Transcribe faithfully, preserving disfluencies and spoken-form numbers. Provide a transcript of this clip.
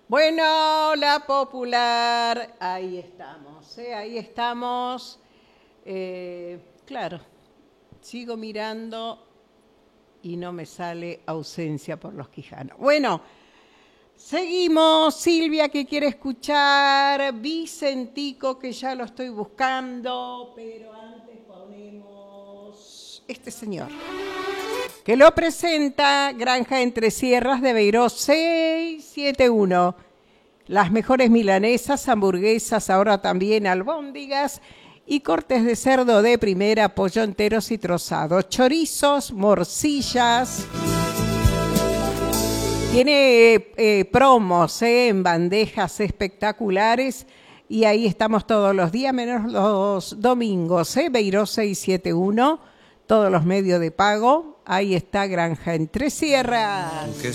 Bueno, la popular, ahí estamos, ¿eh? Ahí estamos. Eh, claro, sigo mirando y no me sale ausencia por los Quijanos. Bueno, seguimos. Silvia, que quiere escuchar. Vicentico, que ya lo estoy buscando, pero antes ponemos este señor, que lo presenta Granja Entre Sierras de Beiró seiscientos setenta y uno. Las mejores milanesas, hamburguesas, ahora también albóndigas y cortes de cerdo de primera, pollo enteros y trozados, chorizos, morcillas. Tiene eh, promos eh, en bandejas espectaculares y ahí estamos todos los días, menos los domingos. Eh, Beiró seiscientos setenta y uno, todos los medios de pago. Ahí está Granja Entre Sierras. Aunque